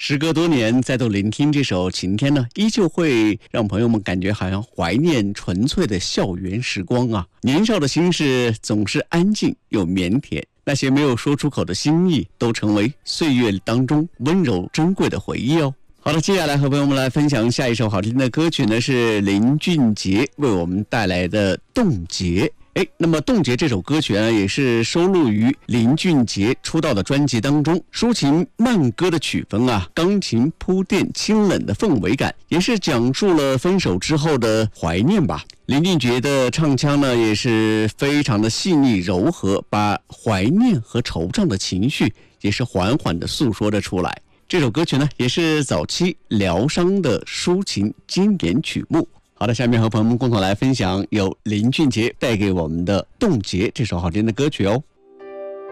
时隔多年再度聆听这首《晴天》呢，依旧会让朋友们感觉好像怀念纯粹的校园时光啊。年少的心事总是安静又腼腆，那些没有说出口的心意，都成为岁月当中温柔珍贵的回忆哦。好的，接下来和朋友们来分享下一首好听的歌曲呢，是林俊杰为我们带来的《冻结》。那么《冻结》这首歌曲呢，也是收录于林俊杰出道的专辑当中。抒情慢歌的曲风啊，钢琴铺垫清冷的氛围感，也是讲述了分手之后的怀念吧。林俊杰的唱腔呢，也是非常的细腻柔和，把怀念和惆怅的情绪也是缓缓的诉说了出来。这首歌曲呢，也是早期疗伤的抒情经典曲目。好的，下面和朋友们共同来分享由林俊杰带给我们的《冻结》这首好听的歌曲哦。